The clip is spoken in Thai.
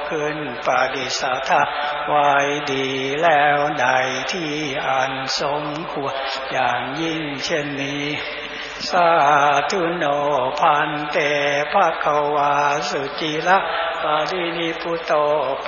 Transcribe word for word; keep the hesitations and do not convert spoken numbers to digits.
ขึ้นปฏิสัทธาไว้ดีแล้วใดที่อันสมควรอย่างยิ่งเช่นนี้สาธุโนพันเตภควาสุจิระปารินิพุตโต